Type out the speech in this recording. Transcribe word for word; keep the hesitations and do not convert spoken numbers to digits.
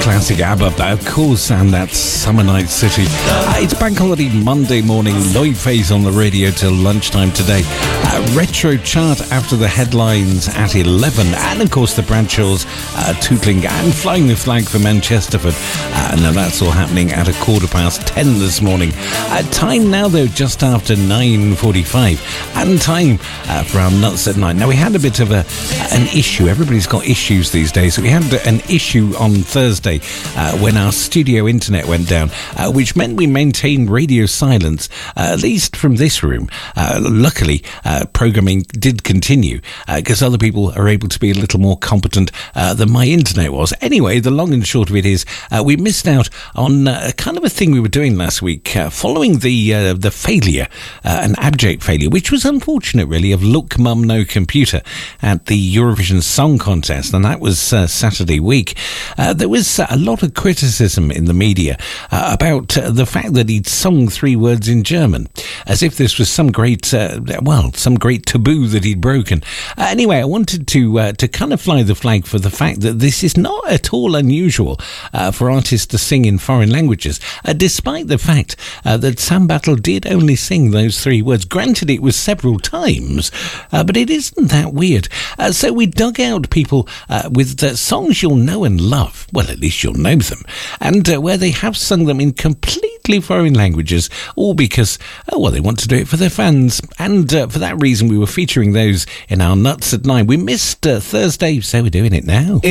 classic ABBA, of course, and that's Summer Night City. Uh, it's Bank Holiday Monday morning, Lloyd Faze on the radio till lunchtime today. Uh, retro chart after the headlines at eleven, and of course the Bradshaws uh, tootling and flying the flag for Manchesterford. Uh, now that's all happening at a quarter past ten this morning. Uh, time now though just after nine forty-five, and time uh, for our Nuts at Night. Now we had a bit of a an issue. Everybody's got issues these days. So we had an issue on Thursday uh, when our studio internet went down, uh, which meant we maintained radio silence, uh, at least from this room. Uh, luckily, uh, programming did continue because uh, other people are able to be a little more competent uh, than my internet was. Anyway, the long and short of it is uh, we missed out on uh, kind of a thing we were doing last week uh, following the uh, the failure, uh, an abject failure, which was unfortunate really, of Look Mum No Computer at the Eurovision Song Contest, and that was uh, Saturday week. Uh, there was uh, a lot of criticism in the media uh, about uh, the fact that he'd sung three words in German, as if this was some great, uh, well, some great taboo that he'd broken. Uh, anyway, I wanted to uh, to kind of fly the flag for the fact that this is not at all unusual uh, for artists to sing in foreign languages, uh, despite the fact uh, that Sam Battle did only sing those three words. Granted, it was several times, uh, but it isn't that weird. Uh, so we dug out people uh, with uh, songs you'll know and love. Well, at least you'll know them. And uh, where they have sung them in completely foreign languages, all because, oh, well, they want to do it for their fans. And uh, for that reason, we were featuring those in our Nuts at Nine. We missed uh, Thursday, so we're doing it now.